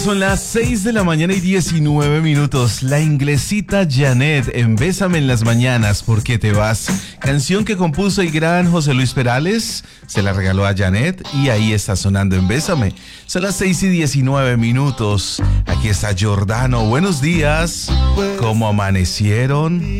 Son las 6 de la mañana y 19 minutos. La inglesita Janet en Bésame en las mañanas, ¿por qué te vas? Canción que compuso el gran José Luis Perales, se la regaló a Janet y ahí está sonando en Bésame. Son las 6 y 19 minutos. Aquí está Giordano. Buenos días. ¿Cómo amanecieron?